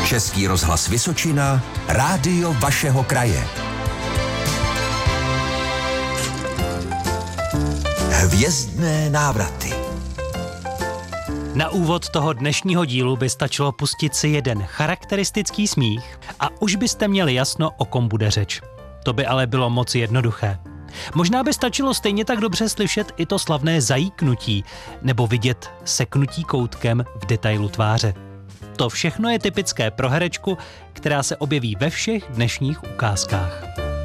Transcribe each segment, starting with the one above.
Český rozhlas Vysočina, rádio vašeho kraje. Hvězdné návraty. Na úvod toho dnešního dílu by stačilo pustit si jeden charakteristický smích a už byste měli jasno, o kom bude řeč. To by ale bylo moc jednoduché. Možná by stačilo stejně tak dobře slyšet i to slavné zajíknutí nebo vidět seknutí koutkem v detailu tváře. To všechno je typické pro herečku, která se objeví ve všech dnešních ukázkách.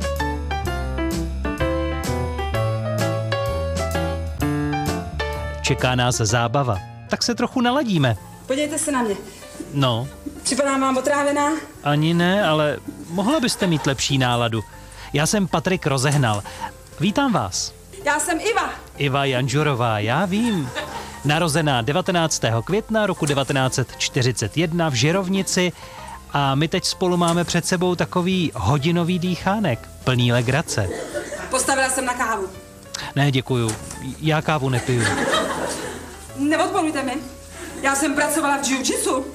Čeká nás zábava, tak se trochu naladíme. Podívejte se na mě. No. Připadám vám otrávená? Ani ne, ale mohla byste mít lepší náladu. Já jsem Patrik Rozehnal. Vítám vás. Já jsem Iva. Iva Janžurová, já vím. Narozená 19. května roku 1941 v Žirovnici a my teď spolu máme před sebou takový hodinový dýchánek, plný legrace. Postavila jsem na kávu. Ne, děkuju. Já kávu nepiju. Neodporujte mi. Já jsem pracovala v jiu-jitsu.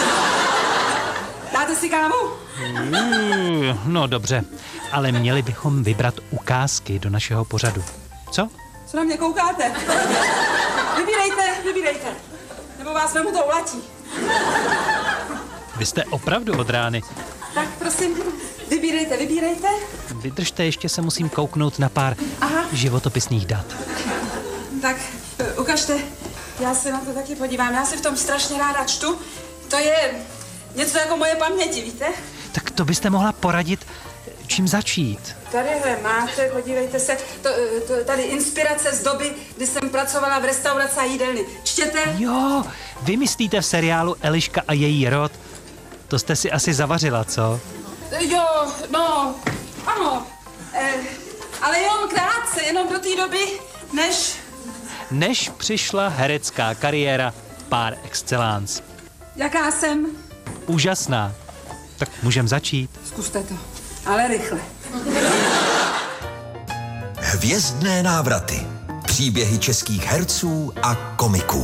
Dáte si kávu? No dobře, ale měli bychom vybrat ukázky do našeho pořadu. Co? Co na mě koukáte? Vybírejte. Nebo vás vemu to ulatí. Vy jste opravdu od rány. Tak prosím, vybírejte. Vydržte, ještě se musím kouknout na pár životopisných dat. Tak, ukažte. Já se na to taky podívám. Já si v tom strašně ráda čtu. To je něco jako moje paměti, víte? Tak to byste mohla poradit, čím začít. Tadyhle máte, podívejte se, tady inspirace z doby, kdy jsem pracovala v restauraci a jídelny. Čtěte? Jo, vy myslíte v seriálu Eliška a její rod? To jste si asi zavařila, co? Jo, no, ano. Ale jenom krátce, jenom do té doby, Než přišla herecká kariéra par excellence. Jaká jsem? Úžasná. Tak můžeme začít. Zkuste to, ale rychle. Hvězdné návraty. Příběhy českých herců a komiků.